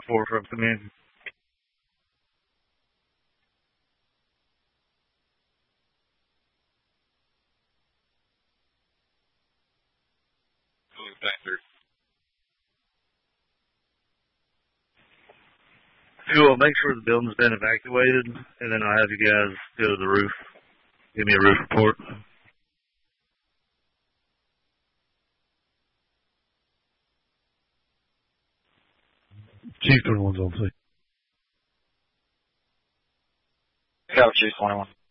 report from community. You will make sure the building's been evacuated, and then I'll have you guys go to the roof. Give me a roof report. Chief 21's on scene. Go, Chief 21.